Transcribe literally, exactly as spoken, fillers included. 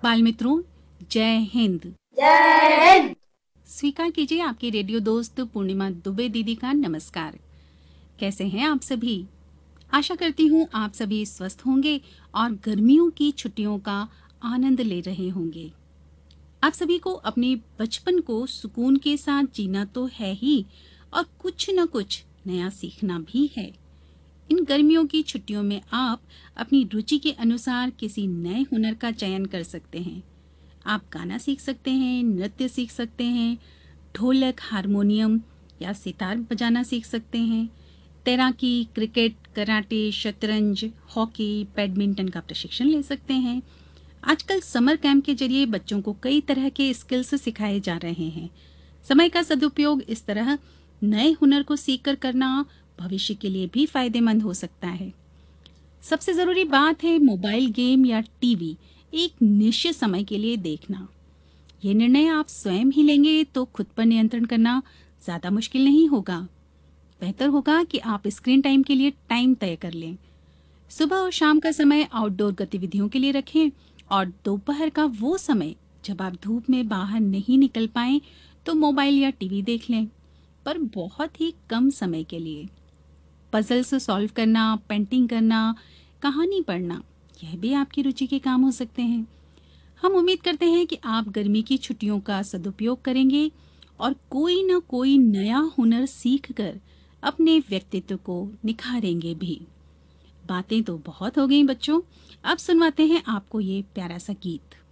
बाल मित्रों, जय हिंद। जय हिंद। स्वीकार कीजिए आपकी रेडियो दोस्त पूर्णिमा दुबे दीदी का नमस्कार। कैसे हैं आप सभी? आशा करती हूँ आप सभी स्वस्थ होंगे और गर्मियों की छुट्टियों का आनंद ले रहे होंगे। आप सभी को अपने बचपन को सुकून के साथ जीना तो है ही, और कुछ न कुछ नया सीखना भी है। इन गर्मियों की छुट्टियों में आप अपनी रुचि के अनुसार किसी नए हुनर का चयन कर सकते हैं। आप गाना सीख सकते हैं, नृत्य सीख सकते हैं, ढोलक, हारमोनियम या सितार बजाना सीख सकते हैं। तैराकी, क्रिकेट, कराटे, शतरंज, हॉकी, बैडमिंटन का प्रशिक्षण ले सकते हैं। आजकल समर कैंप के जरिए बच्चों को कई तरह के स्किल्स सिखाए जा रहे हैं। समय का सदुपयोग इस तरह नए हुनर को सीखकर करना भविष्य के लिए भी फायदेमंद हो सकता है। सबसे जरूरी बात है मोबाइल गेम या टीवी एक निश्चित समय के लिए देखना। ये निर्णय आप स्वयं ही लेंगे तो खुद पर नियंत्रण करना ज्यादा मुश्किल नहीं होगा। बेहतर होगा कि आप स्क्रीन टाइम के लिए टाइम तय कर लें। सुबह और शाम का समय आउटडोर गतिविधियों के लिए रखें और दोपहर का वो समय जब आप धूप में बाहर नहीं निकल पाएं तो मोबाइल या टीवी देख लें, पर बहुत ही कम समय के लिए। पजल्स सॉल्व करना, पेंटिंग करना, कहानी पढ़ना, यह भी आपकी रुचि के काम हो सकते हैं। हम उम्मीद करते हैं कि आप गर्मी की छुट्टियों का सदुपयोग करेंगे और कोई न कोई नया हुनर सीखकर अपने व्यक्तित्व को निखारेंगे भी। बातें तो बहुत हो गई बच्चों, अब सुनवाते हैं आपको ये प्यारा सा गीत।